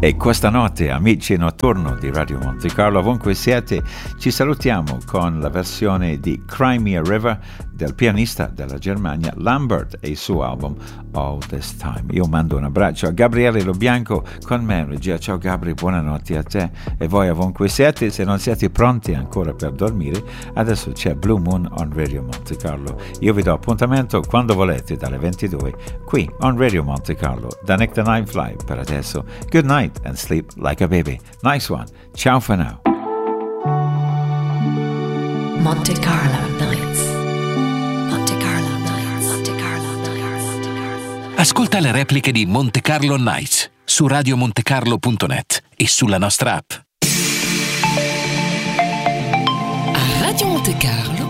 E questa notte, amici notturno di Radio Monte Carlo, ovunque siete, ci salutiamo con la versione di Cry Me a River del pianista della Germania Lambert e il suo album All This Time. Io mando un abbraccio a Gabriele Lo Bianco con me in regia. Ciao Gabri, buonanotte a te e voi ovunque siete. Se non siete pronti ancora per dormire, adesso c'è Blue Moon on Radio Monte Carlo. Io vi do appuntamento quando volete dalle 22 qui on Radio Monte Carlo. Da Nick the Night Fly per adesso. Good night and sleep like a baby. Nice one. Ciao for now. Monte Carlo Nights. Monte Carlo Nights. Monte Carlo Nights. Monte Carlo. Ascolta le repliche di Monte Carlo Nights su radiomontecarlo.net e sulla nostra app. A Radio Monte Carlo